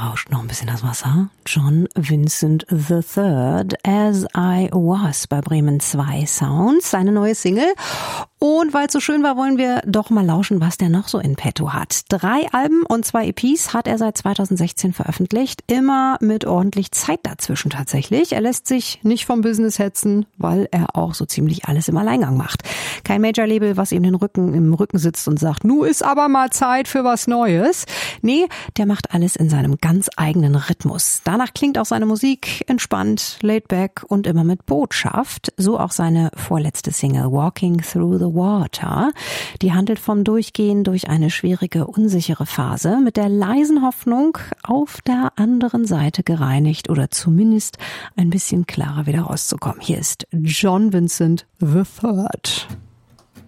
rauscht noch ein bisschen das Wasser. John Vincent III, As I Was bei Bremen 2 Sounds, seine neue Single. Und weil es so schön war, wollen wir doch mal lauschen, was der noch so in petto hat. 3 Alben und 2 EPs hat er seit 2016 veröffentlicht, immer mit ordentlich Zeit dazwischen tatsächlich. Er lässt sich nicht vom Business hetzen, weil er auch so ziemlich alles im Alleingang macht. Kein Major-Label, was ihm im Rücken sitzt und sagt, nu ist aber mal Zeit für was Neues. Nee, der macht alles in seinem ganz eigenen Rhythmus. Danach klingt auch seine Musik entspannt, laid back und immer mit Botschaft. So auch seine vorletzte Single Walking Through the Water. Die handelt vom Durchgehen durch eine schwierige, unsichere Phase mit der leisen Hoffnung, auf der anderen Seite gereinigt oder zumindest ein bisschen klarer wieder rauszukommen. Hier ist John Vincent III.